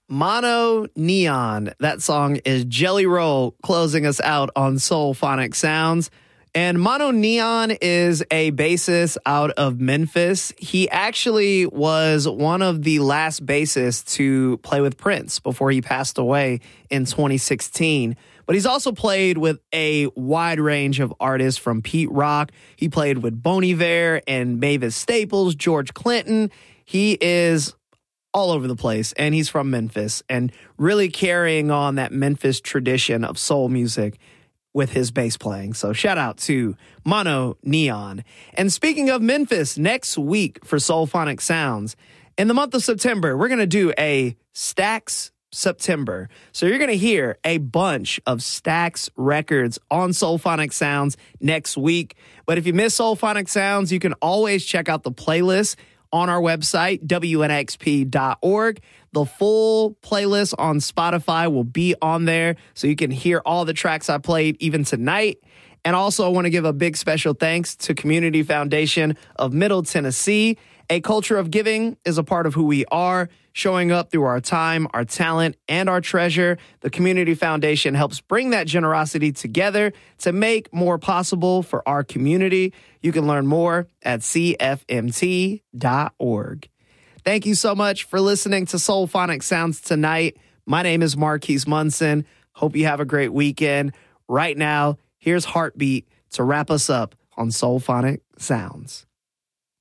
Mono Neon. That song is Jelly Roll closing us out on Soul Phonic Sounds. And Mono Neon is a bassist out of Memphis. He actually was one of the last bassists to play with Prince before he passed away in 2016. But he's also played with a wide range of artists from Pete Rock. He played with Bon Iver and Mavis Staples, George Clinton. He is all over the place, and he's from Memphis and really carrying on that Memphis tradition of soul music with his bass playing. So shout out to Mono Neon. And speaking of Memphis, next week for Soul Phonic Sounds, in the month of September, we're going to do a Stax September. So you're going to hear a bunch of Stax records on Soul Phonic Sounds next week. But if you miss Soul Phonic Sounds, you can always check out the playlist on our website, wnxp.org. The full playlist on Spotify will be on there, so you can hear all the tracks I played even tonight. And also, I want to give a big special thanks to Community Foundation of Middle Tennessee. A culture of giving is a part of who we are, showing up through our time, our talent, and our treasure. The Community Foundation helps bring that generosity together to make more possible for our community. You can learn more at cfmt.org. Thank you so much for listening to Soul Phonic Sounds tonight. My name is Marquise Munson. Hope you have a great weekend. Right now, here's Heartbeat to wrap us up on Soul Phonic Sounds.